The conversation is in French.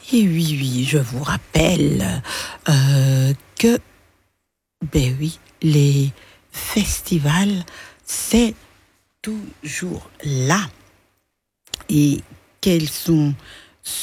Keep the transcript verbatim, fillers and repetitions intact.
Et oui, oui, je vous rappelle euh, que, ben oui, les festivals, c'est toujours là. Et quels sont